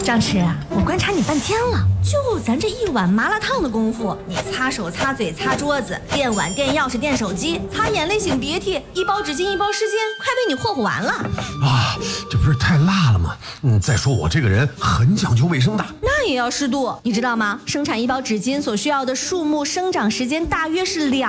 张弛啊，我观察你半天了，就咱这一碗麻辣烫的功夫，你擦手、擦嘴、擦桌子，垫碗、垫钥匙、垫手机，擦眼泪、擤鼻涕，一包纸巾、一包湿巾，快被你霍霍完了啊！这不是太辣了吗？再说我这个人很讲究卫生的， 那也要适度，你知道吗？生产一包纸巾所需要的树木生长时间大约是2